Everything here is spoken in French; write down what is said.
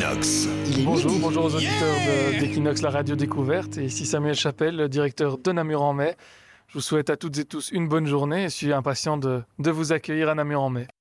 Equinox. Bonjour aux auditeurs d'Equinox, la radio découverte. Et ici Samuel Chapelle, le directeur de Namur-en-Mai. Je vous souhaite à toutes et tous une bonne journée et je suis impatient de vous accueillir à Namur-en-Mai.